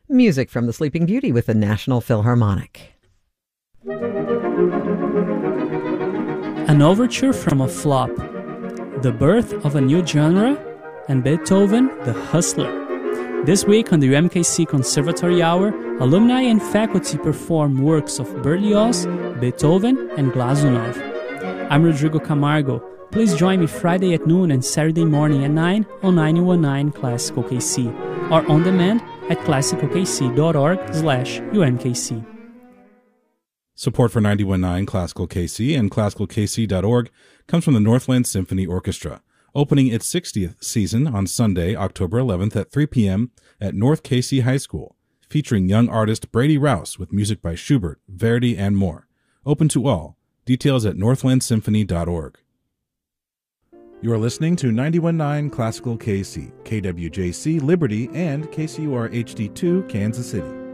Music from The Sleeping Beauty with the National Philharmonic. An overture from a flop, the birth of a new genre, and Beethoven, the Hustler. This week on the UMKC Conservatory Hour, alumni and faculty perform works of Berlioz, Beethoven, and Glazunov. I'm Rodrigo Camargo. Please join me Friday at noon and Saturday morning at 9 on 919 Classical KC, or on demand at classicalkc.org/UMKC. Support for 91.9 Classical KC and classicalkc.org comes from the Northland Symphony Orchestra, opening its 60th season on Sunday, October 11th at 3 p.m. at North KC High School, featuring young artist Brady Rouse with music by Schubert, Verdi, and more. Open to all. Details at northlandsymphony.org. You are listening to 91.9 Classical KC, KWJC Liberty, and KCUR HD2 Kansas City.